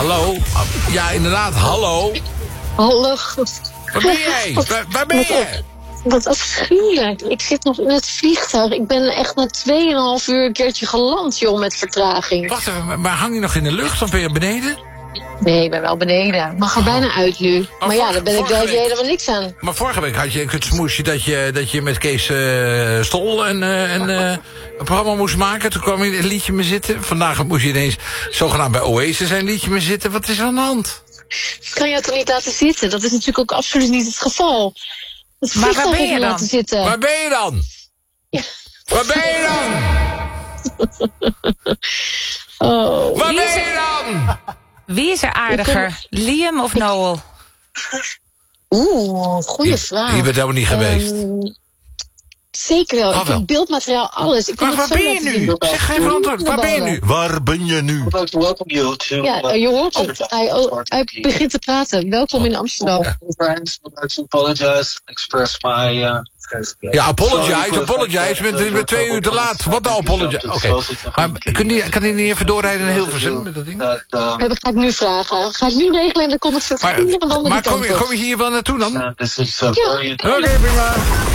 hallo? Ja, inderdaad, hallo. Hallo. Waar ben jij? Waar ben je? Wat afschuwelijk. Ik zit nog in het vliegtuig. Ik ben echt na 2,5 uur een keertje geland, joh, met vertraging. Wacht even, maar hang je nog in de lucht of ben je beneden? Nee, ik ben wel beneden. Ik mag er bijna uit nu. Maar ja, daar ben ik helemaal niks aan. Maar vorige week had je het smoesje dat je met Kees Stol een programma moest maken. Toen kwam je een liedje mee zitten. Vandaag moest je ineens zogenaamd bij Oasis een liedje mee zitten. Wat is er aan de hand? Ik kan jou toch niet laten zitten? Dat is natuurlijk ook absoluut niet het geval. Maar waar ben je dan? Waar ben je dan? Ja. Waar ben je dan? Oh. Waar ben je dan? Wie is er aardiger, Liam of Noel? Goeie vraag. Je bent helemaal niet geweest. Zeker wel. Ik wel. heb beeldmateriaal, alles. Ik Maar waar ben je nu? Zeg even antwoord. Waar ben je nu? Waar ben je nu? Ja, je hoort het. Hij begint te praten. Welkom in Amsterdam. Ja, apologize. Met 2 uur te laat. Wat nou apologize? Oké. Maar kan hij niet even doorrijden in Hilversum met dat ding? Dat ga ik nu vragen. Ga ik nu regelen en dan komt het verkeerde van de andere kant op. Kom je hier wel naartoe dan? Ja. Oké, prima.